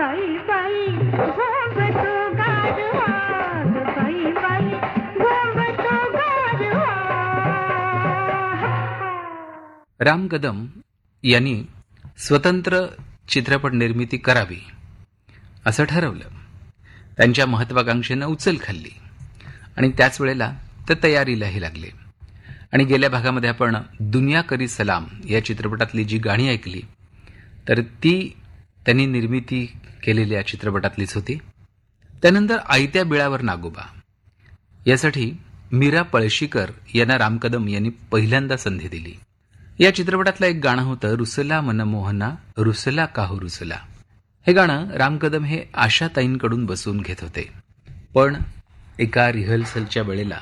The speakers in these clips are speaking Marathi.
बाई बाई घुंगटू गारवा, बाई बाई घुंगटू गारवा. राम कदम यांनी स्वतंत्र चित्रपट निर्मिती करावी असं ठरवलं. त्यांच्या महत्वाकांक्षेनं उचल खाल्ली आणि त्याच वेळेला ते तयारीलाही लागले. आणि गेल्या भागामध्ये आपण दुनिया करी सलाम या चित्रपटातली जी गाणी ऐकली तर ती त्यांनी निर्मिती केलेल्या चित्रपटातलीच होती. त्यानंतर आयत्या बिळावर नागोबा यासाठी मीरा पळशीकर यांना राम कदम यांनी पहिल्यांदा संधी दिली. या चित्रपटातलं एक गाणं होतं रुसला मनमोहना रुसला काहू रुसला. हे गाणं राम कदम हे आशाताईंकडून बसवून घेत होते. पण एका रिहर्सलच्या वेळेला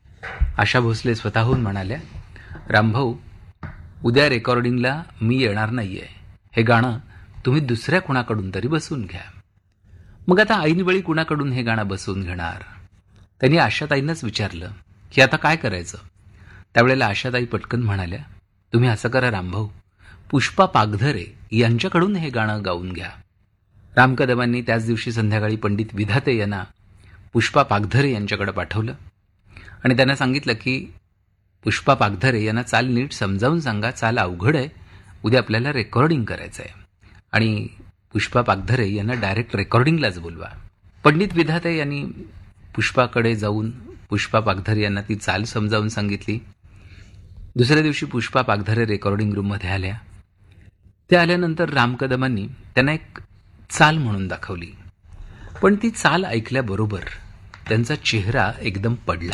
आशा भोसले स्वतःहून म्हणाल्या, रामभाऊ उद्या रेकॉर्डिंगला मी येणार नाहीये, हे गाणं तुम्ही दुसऱ्या कुणाकडून तरी बसवून घ्या. मग आता ऐनवेळी कुणाकडून हे गाणं बसवून घेणार? त्यांनी आशाताईंनाच विचारलं की आता काय करायचं. त्यावेळेला आशाताई पटकन म्हणाल्या, तुम्ही असं करा रामभाऊ, पुष्पा पागधरे यांच्याकडून हे गाणं गाऊन घ्या. राम कदमांनी त्याच दिवशी संध्याकाळी पंडित विधाते यांना पुष्पा पागधरे यांच्याकडे पाठवलं आणि त्यांना सांगितलं की पुष्पा पागधरे यांना चाल नीट समजावून सांगा, चाल अवघड आहे, उद्या आपल्याला रेकॉर्डिंग करायचं आहे आणि पुष्पा पागधरे यांना डायरेक्ट रेकॉर्डिंगलाच बोलवा. पंडित विधाते यांनी पुष्पाकडे जाऊन पुष्पा पागधरे यांना ती चाल समजावून सांगितली. दुसऱ्या दिवशी पुष्पा पागधरे रेकॉर्डिंग रूममध्ये आल्या. त्या आल्यानंतर राम कदमांनी त्यांना एक चाल म्हणून दाखवली. पण ती चाल ऐकल्याबरोबर त्यांचा चेहरा एकदम पडला.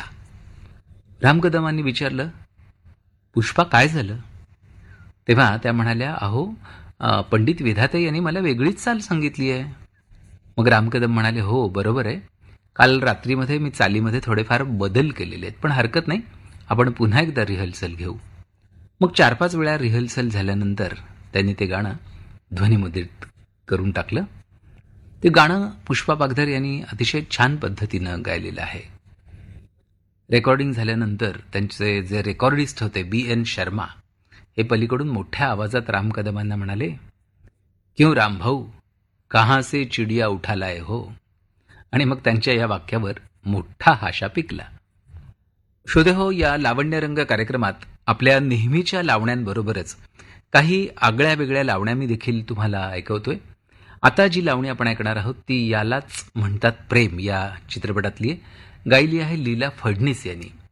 राम कदमांनी विचारलं, पुष्पा काय झालं? तेव्हा त्या म्हणाल्या, अहो पंडित विधाते यांनी मला वेगळीच चाल सांगितली आहे. मग राम कदम म्हणाले, हो बरोबर आहे, काल रात्रीमध्ये मी चालीमध्ये थोडेफार बदल केलेले आहेत, पण हरकत नाही, आपण पुन्हा एकदा रिहर्सल घेऊ. मग 4-5 वेळा रिहर्सल झाल्यानंतर त्यांनी ते गाणं ध्वनिमुद्रित करून टाकलं. ते गाणं पुष्पा पागधर यांनी अतिशय छान पद्धतीनं गायलेलं आहे. रेकॉर्डिंग झाल्यानंतर त्यांचे जे रेकॉर्डिस्ट होते BN शर्मा हे पलीकडून मोठ्या आवाजात राम कदमांना म्हणाले, क्यों राम भाऊ कहाँ से चिडिया उठा लाए हो. आणि मग त्यांच्या या वाक्यावर मोठा हाशा पिकला. श्रोते हो, या लावण्यरंग कार्यक्रमात आपल्या नेहमीच्या लावण्यांबरोबरच काही आगळ्या वेगळ्या लावण्या मी देखील तुम्हाला ऐकवतोय. आता जी लावणी आपण ऐकणार आहोत ती यालाच म्हणतात प्रेम या चित्रपटातली गायली आहे लीला फडणीस यांनी.